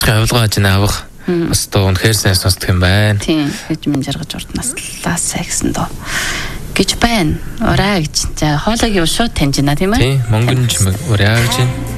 Авилгааж наавах. Бас доо үнэхээр сайн сонсдог юм байна. Тийм. Гэж минь жаргаж урднаслаасаа гэсэн доо. Гэж байна. Ураа гэж. За хоолойг юу шууд таньжина тийм ээ? Тийм. Мөнгөн ч ураа гэж байна.